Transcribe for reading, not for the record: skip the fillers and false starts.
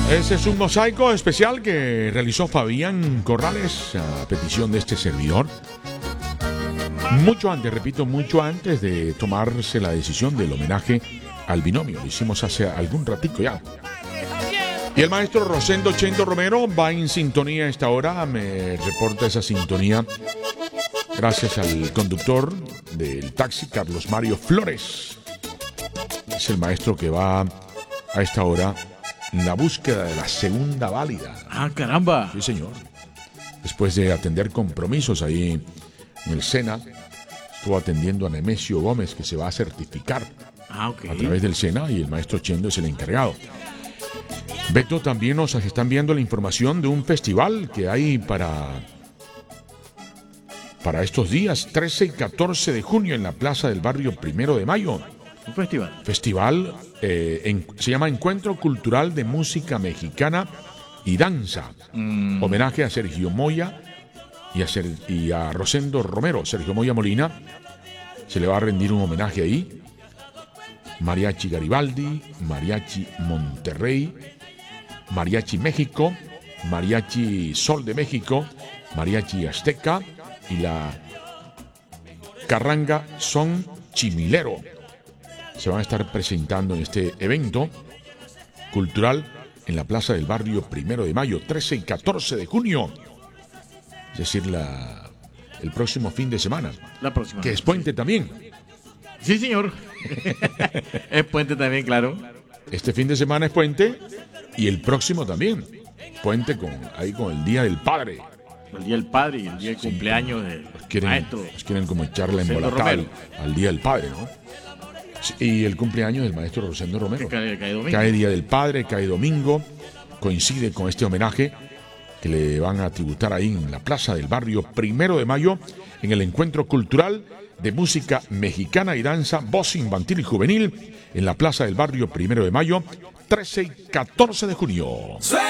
Ese es un mosaico especial que realizó Fabián Corrales a petición de este servidor. Mucho antes, repito, mucho antes de tomarse la decisión del homenaje al binomio. Lo hicimos hace algún ratico ya. Y el maestro Rosendo Chendo Romero va en sintonía a esta hora. Me reporta esa sintonía gracias al conductor del taxi, Carlos Mario Flores. Es el maestro que va a esta hora en la búsqueda de la segunda válida. ¡Ah, caramba! Sí, señor. Después de atender compromisos ahí en el SENA, estuvo atendiendo a Nemesio Gómez, que se va a certificar a través del SENA, y el maestro Chendo es el encargado. Beto, también nos están viendo la información de un festival que hay para estos días, 13 y 14 de junio, en la Plaza del Barrio 1 de Mayo. Un festival. Festival se llama Encuentro Cultural de Música Mexicana y Danza. Homenaje a Sergio Moya y a Rosendo Romero. Sergio Moya Molina, se le va a rendir un homenaje ahí. Mariachi Garibaldi, Mariachi Monterrey, Mariachi México, Mariachi Sol de México, Mariachi Azteca y la Carranga Son Chimilero. Se van a estar presentando en este evento cultural en la Plaza del Barrio 1 de Mayo, 13 y 14 de junio. Es decir, el próximo fin de semana. La próxima. Que es puente también. Sí, señor. Es puente también, claro. Este fin de semana es puente y el próximo también. Puente con el Día del Padre. El Día del Padre y el día del cumpleaños del maestro. Quieren como echarle embolatada al Día del Padre, ¿no? Y el cumpleaños del maestro Rosendo Romero. Cae domingo. Cae Día del Padre, cae domingo. Coincide con este homenaje que le van a tributar ahí en la Plaza del Barrio 1 de Mayo, en el Encuentro Cultural de Música Mexicana y Danza, Voz Infantil y Juvenil, en la Plaza del Barrio 1 de Mayo, 13 y 14 de junio.